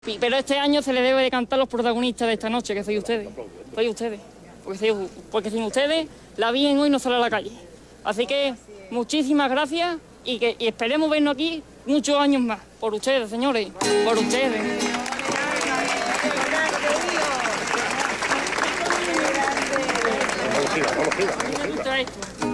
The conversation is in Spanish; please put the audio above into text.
Pero este año se le debe de cantar a los protagonistas de esta noche, que soy ustedes. Soy ustedes. Porque sin ustedes, la Virgen hoy no sale a la calle. Así que muchísimas gracias y esperemos vernos aquí muchos años más. Por ustedes, señores. Por ustedes. No lo siga.